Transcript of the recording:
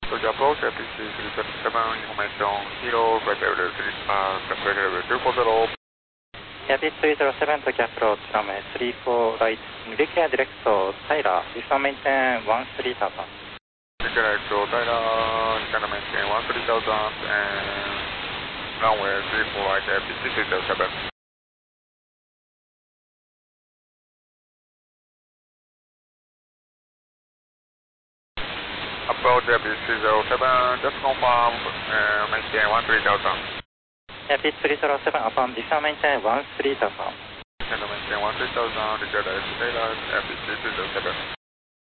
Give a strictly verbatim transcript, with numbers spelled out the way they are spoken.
So the approach F P C three seven seven, information zero, flight level three, uh, flight level three four zero. Airbus three zero seven to approach runway three four right, declare direct to Tyler, before maintain one three thousand. Declare to Tyler, descend maintain one three thousand and runway three four right, F P C three zero seven. Approach F P C three zero seven, just confirm, uh, maintain one three thousand. Airbus three zero seven upon before maintain one three thousand. Descend maintain one three thousand, declare direct to Tyler, F P C three zero seven.